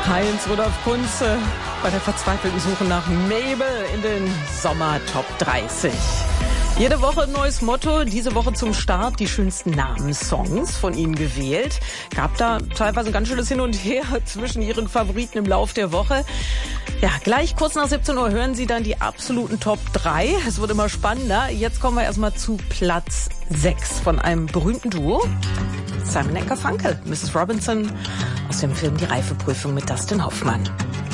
Heinz Rudolf Kunze bei der verzweifelten Suche nach Mabel in den Sommer Top 30. Jede Woche ein neues Motto, diese Woche zum Start die schönsten Namenssongs von Ihnen gewählt. Gab da teilweise ein ganz schönes Hin und Her zwischen Ihren Favoriten im Lauf der Woche. Ja, gleich kurz nach 17 Uhr hören Sie dann die absoluten Top 3. Es wird immer spannender. Jetzt kommen wir erstmal zu Platz 6 von einem berühmten Duo. Simon & Garfunkel, Mrs. Robinson aus dem Film Die Reifeprüfung mit Dustin Hoffmann.